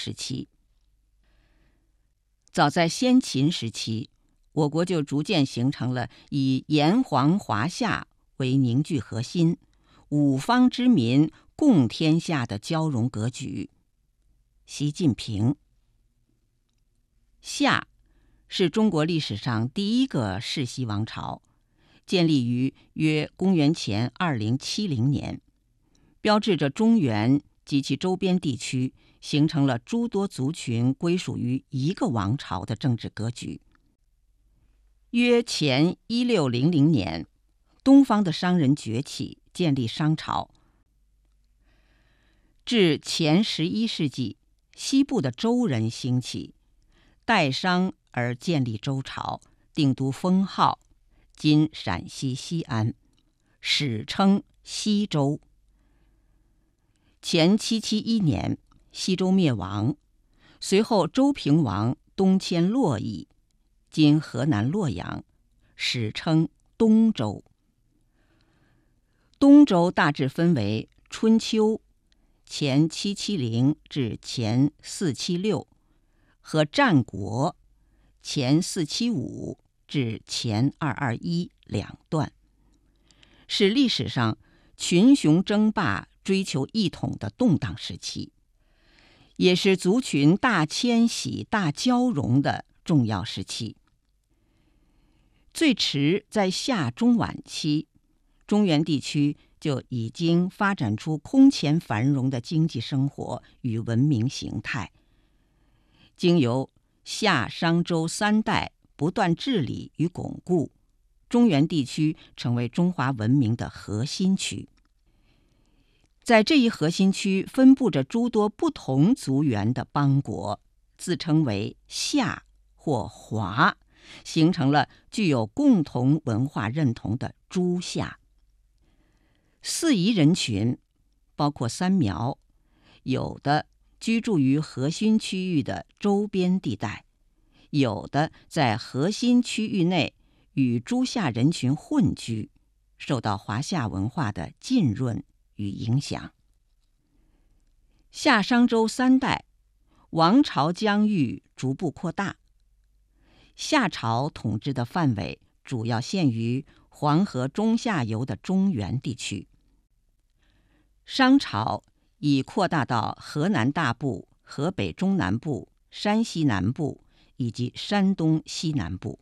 时期。早在先秦时期，我国就逐渐形成了以炎黄华夏为凝聚核心，五方之民共天下的交融格局。习近平。夏是中国历史上第一个世袭王朝，建立于约公元前2070年，标志着中原及其周边地区形成了诸多族群归属于一个王朝的政治格局。约前1600年，东方的商人崛起，建立商朝。至前11世纪，西部的周人兴起，代商而建立周朝，定都封号，今陕西西安，史称西周。前771年，西周灭亡，随后周平王东迁洛邑，今河南洛阳，史称东周。东周大致分为春秋前770至前476和战国前475至前221两段，是历史上群雄争霸、追求一统的动荡时期，也是族群大迁徙、大交融的重要时期。最迟在夏中晚期，中原地区就已经发展出空前繁荣的经济生活与文明形态。经由夏商周三代不断治理与巩固，中原地区成为中华文明的核心区。在这一核心区分布着诸多不同族源的邦国，自称为夏或华，形成了具有共同文化认同的诸夏。四夷人群包括三苗，有的居住于核心区域的周边地带，有的在核心区域内与诸夏人群混居，受到华夏文化的浸润与影响。夏商周三代，王朝疆域逐步扩大。夏朝统治的范围主要限于黄河中下游的中原地区。商朝已扩大到河南大部、河北中南部、山西南部以及山东西南部。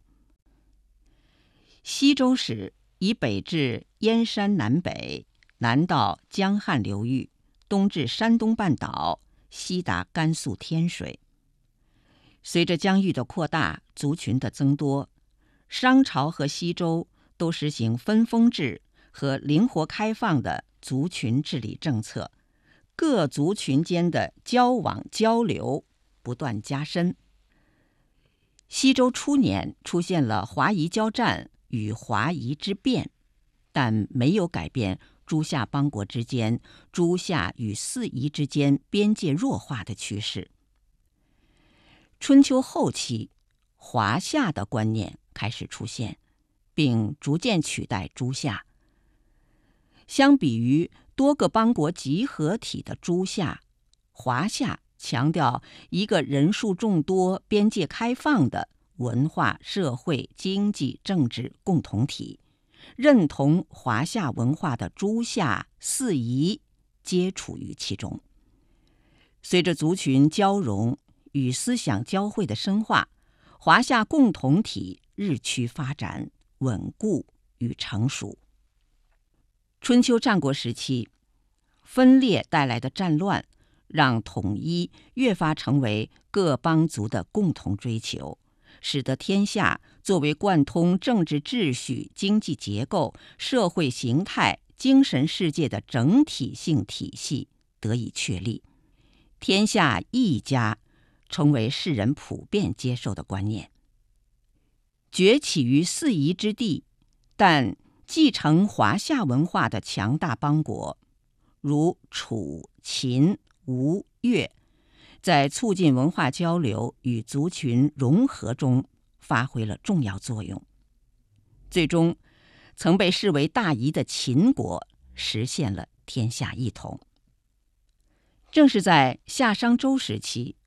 西周时以北至燕山南北，南到江汉流域，东至山东半岛，西达甘肃天水。随着疆域的扩大，族群的增多，商朝和西周都实行分封制和灵活开放的族群治理政策，各族群间的交往交流不断加深。西周初年出现了华夷交战与华夷之变，但没有改变诸夏邦国之间、诸夏与四夷之间边界弱化的趋势。春秋后期，华夏的观念开始出现，并逐渐取代诸夏。相比于多个邦国集合体的诸夏，华夏强调一个人数众多、边界开放的文化、社会、经济、政治共同体，认同华夏文化的诸夏、四夷皆处于其中。随着族群交融与思想交汇的深化，华夏共同体日趋发展、稳固与成熟。春秋战国时期，分裂带来的战乱，让统一越发成为各邦族的共同追求，使得天下作为贯通政治秩序、经济结构、社会形态、精神世界的整体性体系得以确立。天下一家成为世人普遍接受的观念。崛起于四夷之地，但继承华夏文化的强大邦国，如楚、秦、吴、越，在促进文化交流与族群融合中发挥了重要作用。最终，曾被视为大夷的秦国实现了天下一统。正是在夏商周时期，